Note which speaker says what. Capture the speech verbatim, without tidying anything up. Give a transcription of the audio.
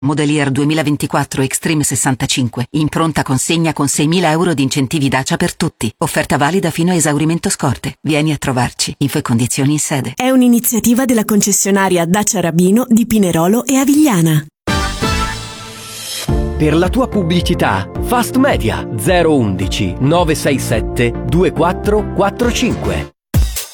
Speaker 1: Modelier duemilaventiquattro Extreme sessantacinque, in pronta consegna con seimila euro di incentivi Dacia per tutti. Offerta valida fino a esaurimento scorte. Vieni a trovarci. Info e condizioni in sede.
Speaker 2: È un'iniziativa della concessionaria Dacia Rabino di Pinerolo e Avigliana.
Speaker 3: Per la tua pubblicità, Fast Media zero uno uno nove sei sette due quattro quattro cinque.